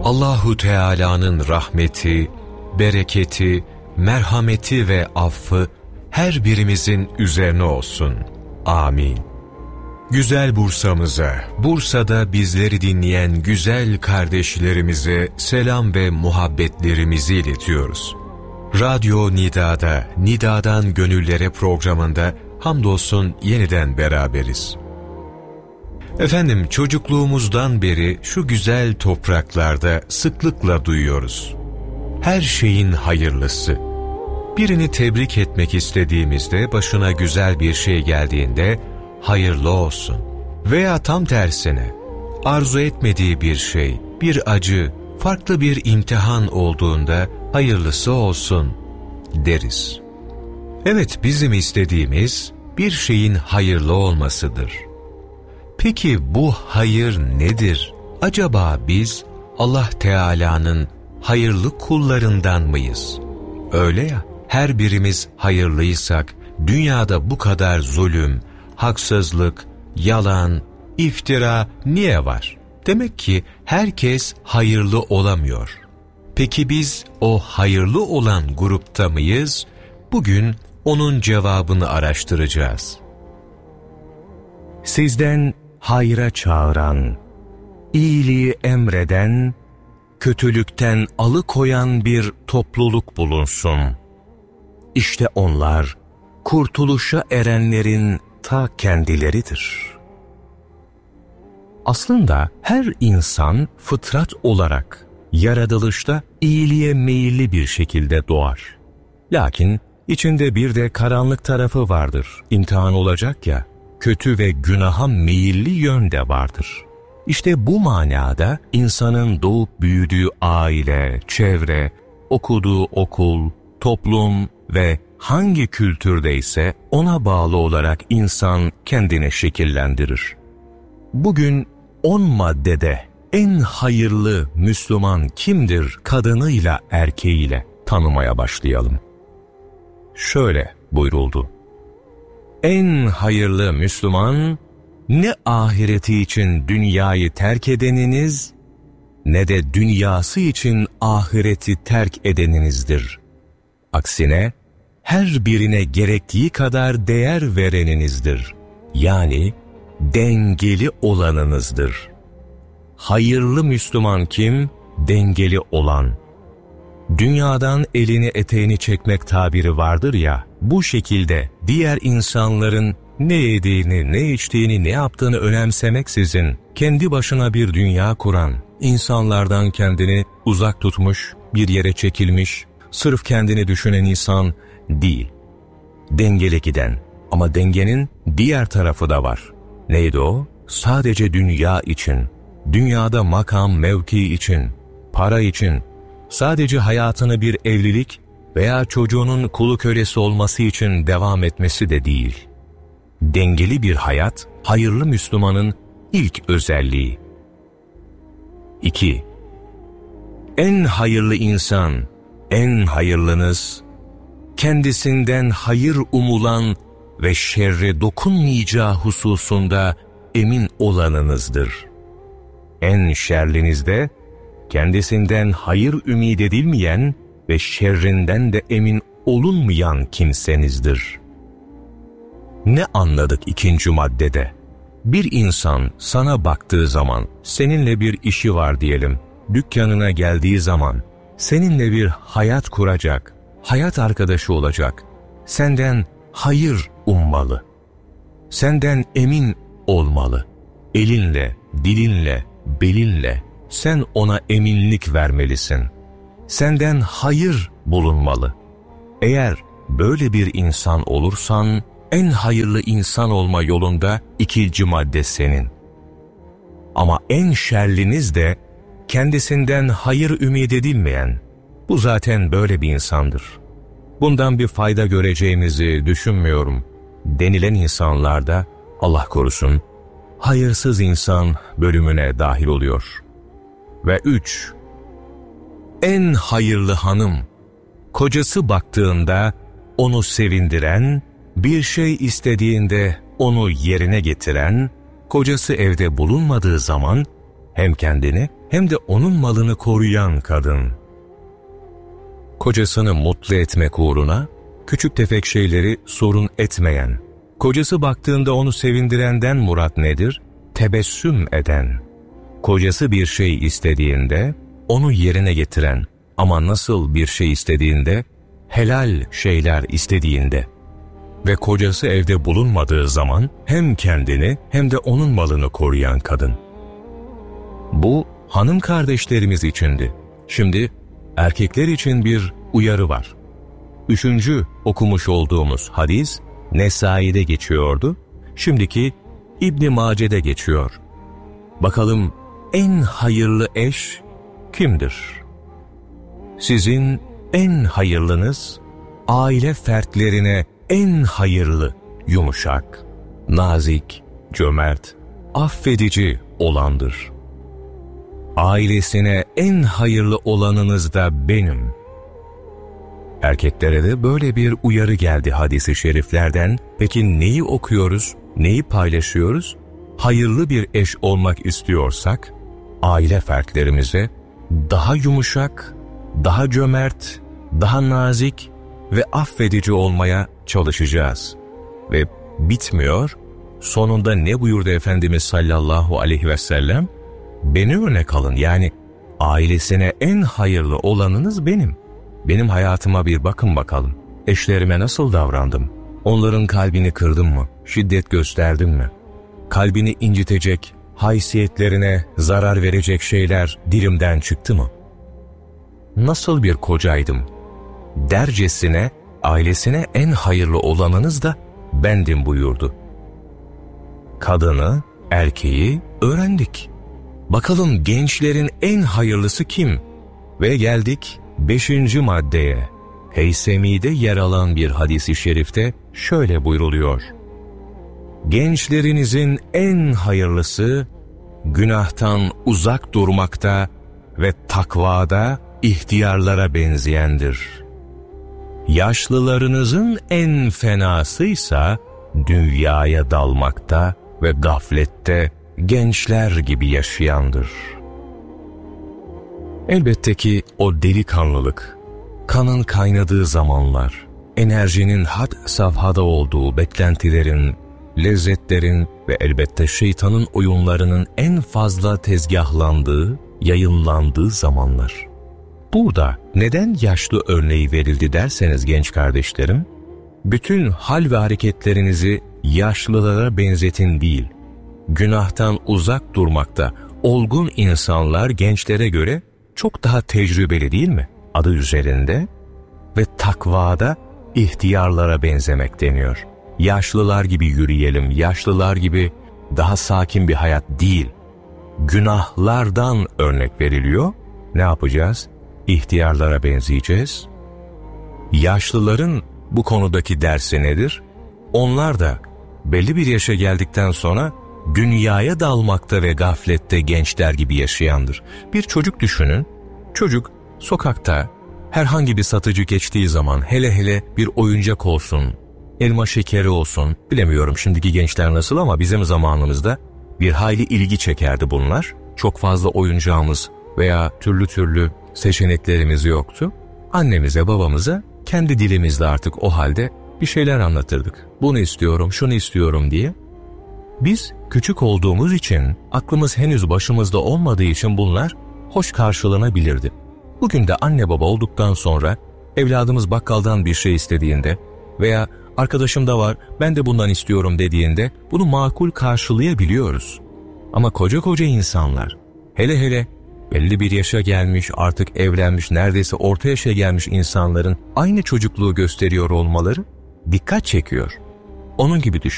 Allahu Teala'nın rahmeti, bereketi, merhameti ve affı her birimizin üzerine olsun. Amin. Güzel Bursa'mıza, Bursa'da bizleri dinleyen güzel kardeşlerimize selam ve muhabbetlerimizi iletiyoruz. Radyo Nida'da, Nida'dan Gönüllere programında hamdolsun yeniden beraberiz. Efendim, çocukluğumuzdan beri şu güzel topraklarda sıklıkla duyuyoruz. Her şeyin hayırlısı. Birini tebrik etmek istediğimizde, başına güzel bir şey geldiğinde hayırlı olsun. Veya tam tersine, arzu etmediği bir şey, bir acı, farklı bir imtihan olduğunda hayırlısı olsun deriz. Evet, bizim istediğimiz bir şeyin hayırlı olmasıdır. Peki bu hayır nedir? Acaba biz Allah Teala'nın hayırlı kullarından mıyız? Öyle ya, her birimiz hayırlıysak dünyada bu kadar zulüm, haksızlık, yalan, iftira niye var? Demek ki herkes hayırlı olamıyor. Peki biz o hayırlı olan grupta mıyız? Bugün onun cevabını araştıracağız. Sizden hayra çağıran, iyiliği emreden, kötülükten alıkoyan bir topluluk bulunsun. İşte onlar, kurtuluşa erenlerin ta kendileridir. Aslında her insan fıtrat olarak yaratılışta iyiliğe meyilli bir şekilde doğar. Lakin içinde bir de karanlık tarafı vardır. İmtihan olacak ya, kötü ve günaha meyilli yön de vardır. İşte bu manada insanın doğup büyüdüğü aile, çevre, okuduğu okul, toplum ve hangi kültürdeyse ona bağlı olarak insan kendini şekillendirir. Bugün 10 maddede en hayırlı Müslüman kimdir kadınıyla erkeğiyle tanımaya başlayalım. Şöyle buyuruldu: en hayırlı Müslüman, ne ahireti için dünyayı terk edeniniz, ne de dünyası için ahireti terk edeninizdir. Aksine her birine gerektiği kadar değer vereninizdir. Yani dengeli olanınızdır. Hayırlı Müslüman kim? Dengeli olan. Dünyadan elini eteğini çekmek tabiri vardır ya, bu şekilde diğer insanların ne yediğini, ne içtiğini, ne yaptığını önemsemeksizin kendi başına bir dünya kuran, insanlardan kendini uzak tutmuş, bir yere çekilmiş, sırf kendini düşünen insan değil. Dengeli giden, ama dengenin diğer tarafı da var. Neydi o? Sadece dünya için, dünyada makam, mevki için, para için, sadece hayatını bir evlilik veya çocuğunun kulu kölesi olması için devam etmesi de değil. Dengeli bir hayat, hayırlı Müslümanın ilk özelliği. 2. En hayırlı insan, en hayırlınız, kendisinden hayır umulan ve şerre dokunmayacağı hususunda emin olanınızdır. En şerliniz de, kendisinden hayır ümid edilmeyen ve şerrinden de emin olunmayan kimsenizdir. Ne anladık ikinci maddede? Bir insan sana baktığı zaman, seninle bir işi var diyelim, dükkanına geldiği zaman, seninle bir hayat kuracak, hayat arkadaşı olacak, senden hayır ummalı, senden emin olmalı, elinle, dilinle, belinle, sen ona eminlik vermelisin. Senden hayır bulunmalı. Eğer böyle bir insan olursan, en hayırlı insan olma yolunda ikinci madde senin. Ama en şerliniz de kendisinden hayır ümit edilmeyen, bu zaten böyle bir insandır. Bundan bir fayda göreceğimizi düşünmüyorum denilen insanlar da, Allah korusun, hayırsız insan bölümüne dahil oluyor. Ve 3. En hayırlı hanım, kocası baktığında onu sevindiren, bir şey istediğinde onu yerine getiren, kocası evde bulunmadığı zaman hem kendini hem de onun malını koruyan kadın. Kocasını mutlu etmek uğruna küçük tefek şeyleri sorun etmeyen, kocası baktığında onu sevindirenden murat nedir? Tebessüm eden. Kocası bir şey istediğinde onu yerine getiren, ama nasıl bir şey istediğinde? Helal şeyler istediğinde. Ve kocası evde bulunmadığı zaman hem kendini hem de onun malını koruyan kadın. Bu hanım kardeşlerimiz içindi. Şimdi erkekler için bir uyarı var. 3. okumuş olduğumuz hadis Nesai'de geçiyordu. Şimdiki İbn Mace'de geçiyor. Bakalım en hayırlı eş kimdir? Sizin en hayırlınız aile fertlerine en hayırlı, yumuşak, nazik, cömert, affedici olandır. Ailesine en hayırlı olanınız da benim. Erkeklere de böyle bir uyarı geldi hadis-i şeriflerden. Peki neyi okuyoruz, neyi paylaşıyoruz? Hayırlı bir eş olmak istiyorsak, aile fertlerimize daha yumuşak, daha cömert, daha nazik ve affedici olmaya çalışacağız. Ve bitmiyor. Sonunda ne buyurdu Efendimiz sallallahu aleyhi ve sellem? Beni örnek alın, yani ailesine en hayırlı olanınız benim. Benim hayatıma bir bakın bakalım. Eşlerime nasıl davrandım? Onların kalbini kırdım mı? Şiddet gösterdim mi? Kalbini incitecek, haysiyetlerine zarar verecek şeyler dilimden çıktı mı? Nasıl bir kocaydım? Dercesine ailesine en hayırlı olanınız da bendim buyurdu. Kadını, erkeği öğrendik. Bakalım gençlerin en hayırlısı kim? Ve geldik 5. maddeye. Heysemi'de yer alan bir hadis-i şerifte şöyle buyruluyor. Gençlerinizin en hayırlısı günahtan uzak durmakta ve takvada ihtiyarlara benzeyendir. Yaşlılarınızın en fenasıysa dünyaya dalmakta ve gaflette gençler gibi yaşayandır. Elbette ki o delikanlılık, kanın kaynadığı zamanlar, enerjinin had safhada olduğu beklentilerin, lezzetlerin ve elbette şeytanın oyunlarının en fazla tezgahlandığı, yayınlandığı zamanlar. Burada neden yaşlı örneği verildi derseniz genç kardeşlerim, bütün hal ve hareketlerinizi yaşlılara benzetin değil, günahtan uzak durmakta olgun insanlar gençlere göre çok daha tecrübeli değil mi? Adı üzerinde. Ve takvada ihtiyarlara benzemek deniyor. Yaşlılar gibi yürüyelim, yaşlılar gibi daha sakin bir hayat değil. Günahlardan örnek veriliyor. Ne yapacağız? İhtiyarlara benzeyeceğiz. Yaşlıların bu konudaki dersi nedir? Onlar da belli bir yaşa geldikten sonra dünyaya dalmakta ve gaflette gençler gibi yaşayandır. Bir çocuk düşünün. Çocuk sokakta herhangi bir satıcı geçtiği zaman, hele hele bir oyuncak olsun, elma şekeri olsun, bilemiyorum şimdiki gençler nasıl ama bizim zamanımızda bir hayli ilgi çekerdi bunlar. Çok fazla oyuncağımız veya türlü türlü seçeneklerimiz yoktu. Annemize, babamıza kendi dilimizle artık o halde bir şeyler anlatırdık. Bunu istiyorum, şunu istiyorum diye. Biz küçük olduğumuz için, aklımız henüz başımızda olmadığı için bunlar hoş karşılanabilirdi. Bugün de anne baba olduktan sonra evladımız bakkaldan bir şey istediğinde veya arkadaşım da var ben de bundan istiyorum dediğinde bunu makul karşılayabiliyoruz. Ama koca insanlar, hele hele belli bir yaşa gelmiş, artık evlenmiş, neredeyse orta yaşa gelmiş insanların aynı çocukluğu gösteriyor olmaları dikkat çekiyor. Onun gibi düşün.